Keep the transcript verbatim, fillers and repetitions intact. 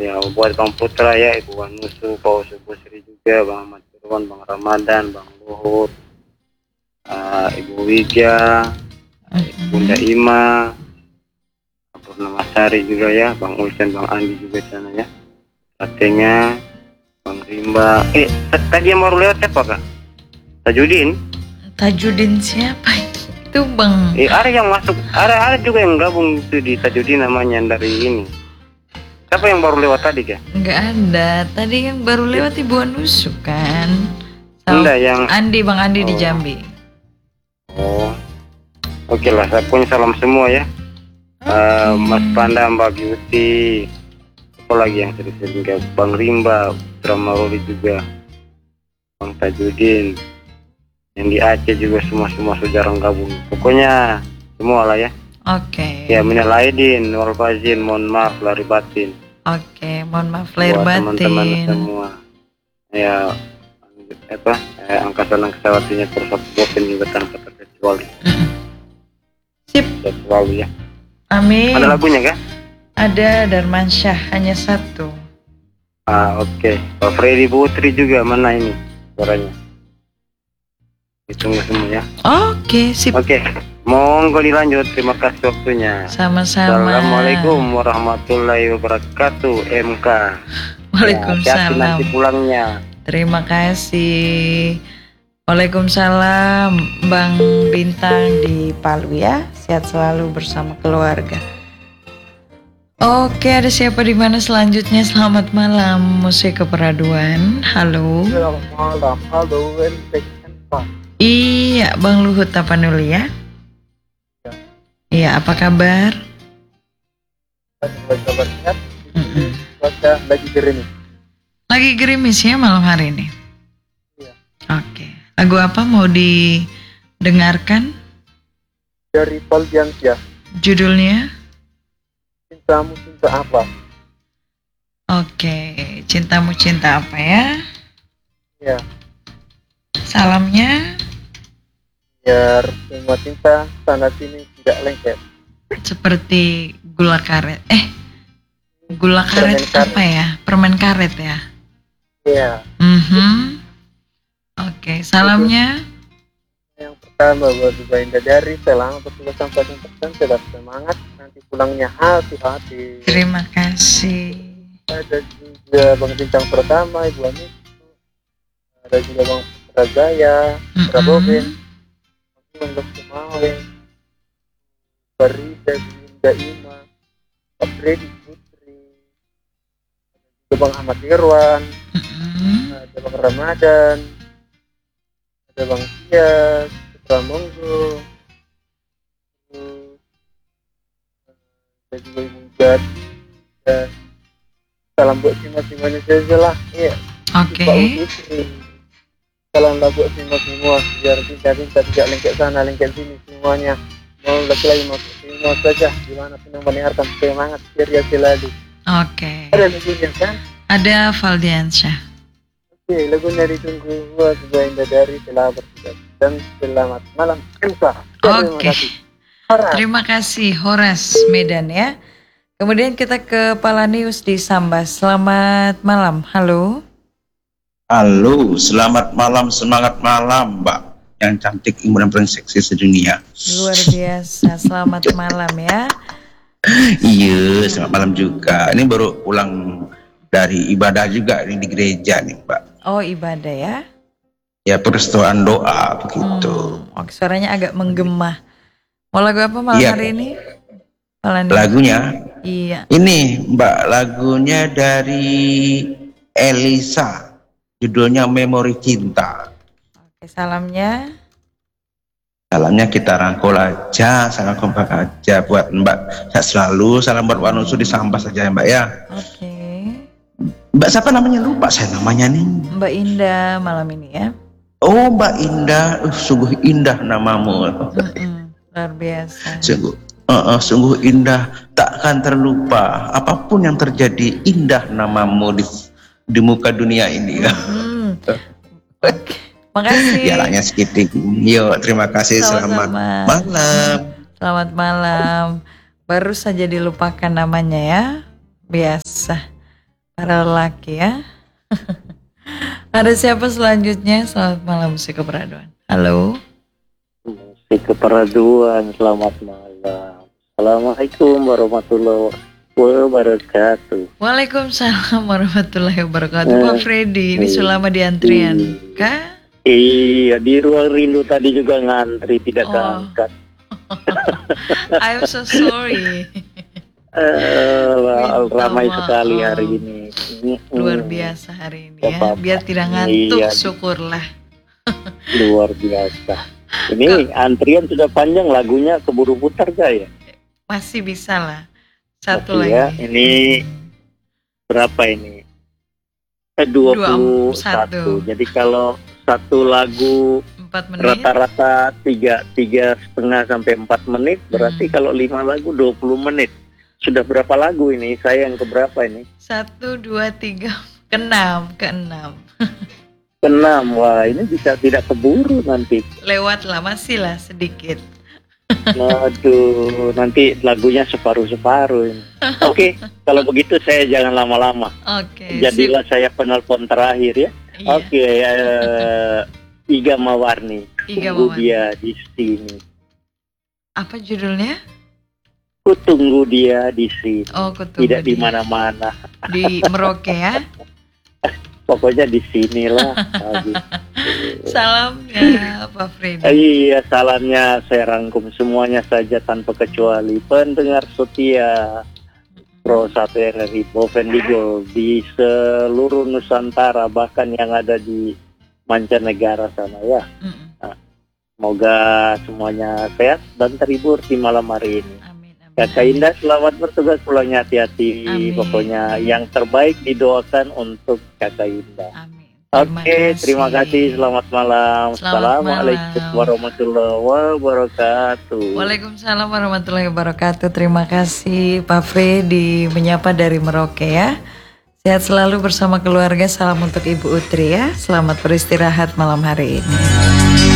ya buat Bang Putra ya, Ibu Wanusu, Pak Subuh Sri juga, Bang Ahmad Firwan, Bang Ramadan, Bang Luhut, uh, Ibu Wija, uh, Bunda Ima, Purnama Sari juga ya, Bang Ulsen, Bang Andi juga sana ya, Tatenya, Bang Rimba. Eh, tadi yang baru lewat siapa kak? Tajudin? Tajudin siapa itu Bang? Eh, ada yang masuk, ada ada juga yang gabung itu di Tajudin namanya dari ini. Siapa yang baru lewat tadi kak? Enggak ada, tadi yang baru lewat Ibu Anusu kan? Enggak, yang Andi, Bang Andi oh. di Jambi. Oh, oke okay lah, saya punya salam semua ya. Okay. Uh, Mas Panda, Mbak Beauty, apa lagi yang sering-sering kayak Bang Rimba, Putra Maruli juga, Bang Tajudin, yang di Aceh juga semua-semua saudara gabung. Pokoknya semua lah ya. Oke. Okay. Ya, minal aidin wal faizin, mohon maaf lahir batin. Oke, okay, mohon maaf lahir batin. Buat teman-teman semua. Ya, apa? Eh, angkatan-angkatnya persatuan juga tanpa terkecuali. Sip. Selalu ya. Amin. Ada lagunya kah? Ada, Darmansyah, hanya satu. Ah, oke. Okay. Pak Freddy Putri juga, mana ini suaranya? Ditunggu semua ya. Oke, okay, sip. Oke. Okay. Monggo dilanjut, terima kasih waktunya. Sama-sama. Assalamualaikum warahmatullahi wabarakatuh, M K. Waalaikumsalam. Ya, nanti pulangnya. Terima kasih. Waalaikumsalam, Bang Bintang di Palu ya. Sehat selalu bersama keluarga. Oke, ada siapa di mana selanjutnya? Selamat malam, musik keperaduan. Halo. Selamat malam, halo. Iya, Bang Luhut Tapanuli ya. Ya. Iya, apa kabar? Kabar sehat. Cuaca lagi gerimis. Lagi gerimis ya malam hari ini. Iya. Oke. Lagu apa mau didengarkan? Dari Poldiansyah. Judulnya? Cintamu cinta apa? Oke, cintamu cinta apa ya? Iya. Salamnya? Biar semua cinta sana sini tidak lengket. Seperti gula karet. Eh, gula karet, Permen karet. Apa ya? Permen karet ya? Iya. Mm-hmm. Oke, salamnya? Yang pertama buat Ibu Indah dari selama bertugas sampai persen tetap semangat, nanti pulangnya hati-hati. Terima kasih. Ada juga Bang Bintang pertama, Ibu Anis. Ada juga Bang Putra Jaya, Putra Mm-hmm. Boben, Bang Dokter Maweng, Farida, Bunda Ima, Pak Freddy Putri, ada Bang Ahmad Irwan, Mm-hmm. ada Bang Ramadan, ada Bang Tias, Putra Monggo, ada juga Ibu Jati, dan salam buat sima-simanya saja lah. Iya. Oke. Okay. Salam lah buat sima semua, biar cinta-cinta tidak lengket sana, lengket sini semuanya. Mau lagi-lagi mau semua saja, gimana pun yang mendengarkan semangat, ceria selalu. Oke. Ada lagunya kan? Ada Valdiansyah. Oke, lagunya ditunggu buat Ibu Indah dari Selamat Bertugas dan selamat malam M K. Terima Oke. kasih. Horas. Terima kasih Horas Medan ya. Kemudian kita ke Palanius di Sambas. Selamat malam. Halo. Halo, selamat malam, semangat malam, Mbak. Yang cantik, imut dan paling seksi sedunia. Luar biasa. Selamat malam ya. Iya, selamat malam juga. Ini baru pulang dari ibadah juga ini di gereja nih, Mbak. Oh, ibadah ya. Ya, peristiwaan doa begitu. Hmm, oke, suaranya agak menggema. Mau lagu apa malam Iya. hari ini? Palanius. Lagunya? Iya. Ini, Mbak, lagunya dari Elisa. Judulnya Memori Cinta. Oke, salamnya. Salamnya kita rangkul aja, salam kompak aja buat Mbak. Sehat selalu, salam buat Wanusu di Sambas saja ya, Mbak ya. Oke. Mbak siapa namanya, lupa saya namanya nih. Mbak Indah malam ini ya. Oh, Mbak Indah, uh, sungguh indah namamu. Mm-mm, luar biasa. Sungguh, uh, uh, sungguh indah, takkan terlupa. Apapun yang terjadi, indah namamu di di muka dunia ini. Hmm. Oke. Makasih. Jalannya sedikit. Yuk, terima kasih. Sama-sama. Selamat malam. Selamat malam. Baru saja dilupakan namanya ya. Biasa. para lelaki ya. Ada siapa selanjutnya? Selamat malam musik keperaduan. Halo. Musik keperaduan, selamat malam. Assalamualaikum warahmatullahi wabarakatuh. Waalaikumsalam warahmatullahi wabarakatuh. Pak Freddy, ini Eh, selama di antrian kah? Iya, di ruang rindu tadi juga ngantri, tidak Oh. keangkat. I'm so sorry. Eh, Minta ramai maaf. sekali hari ini. Luar Mm, biasa hari ini Gak ya. apa-apa. Biar tidak ngantuk, Iya. syukurlah. luar biasa. Ini antrian sudah panjang, lagunya keburu putar gak ya? Masih bisa lah. Satu Masih lagi. ya, ini berapa ini? Eh, dua puluh satu. satu. Jadi kalau satu lagu Empat menit. rata-rata tiga tiga setengah sampai empat menit, berarti Hmm. kalau lima lagu dua puluh menit. Sudah berapa lagu ini? Saya yang keberapa ini? Satu, dua, tiga, keenam, keenam. Keenam. Wah, ini bisa tidak keburu nanti. Lewat lah, masih lah sedikit. Aduh, nanti lagunya separuh-separuh ini. Oke, kalau begitu saya jangan lama-lama. Oke. Jadilah saya penelpon terakhir ya. sip. Iya. Oke, eh, Iga Mawarni. Iga Tunggu Mawarni. dia di sini. Apa judulnya? Ku tunggu dia di sini. Oh, aku tunggu Tidak di dia. mana-mana. Di Merauke ya. Pokoknya di sinilah. Aduh. Salamnya Pak Freddy. Eh, Iya, salamnya saya rangkum semuanya saja tanpa kecuali pendengar setia Pro satu R R I Bovendigul di seluruh Nusantara, bahkan yang ada di mancanegara sana ya. Mm-mm. Semoga semuanya sehat dan terhibur di malam hari ini. Amin, amin. Kakak Indah, selamat bertugas, pulangnya hati-hati. Amin. Pokoknya yang terbaik didoakan untuk Kakak Indah. Amin. Oke, terima kasih. Selamat malam. Selamat Assalamualaikum malam. warahmatullahi wabarakatuh. Waalaikumsalam warahmatullahi wabarakatuh. Terima kasih Pak Freddy menyapa dari Merauke ya. Sehat selalu bersama keluarga. Salam untuk Ibu Utri ya. Selamat beristirahat malam hari ini.